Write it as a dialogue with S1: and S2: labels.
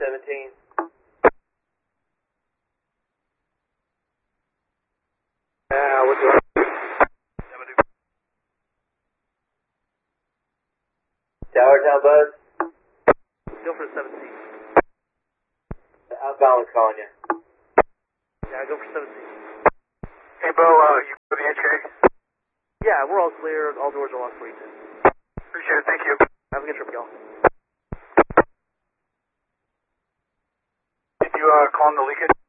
S1: 17.
S2: What's up?
S1: Tower Town Buzz.
S2: Go for 17.
S1: Outbound was calling you.
S2: Yeah, go for 17.
S3: Hey, Bo, you go to the HK?
S2: Yeah, we're all clear. All doors are locked for you.
S3: Appreciate it, thank you.
S2: Have a good trip, y'all.
S3: Did you call him the leakage?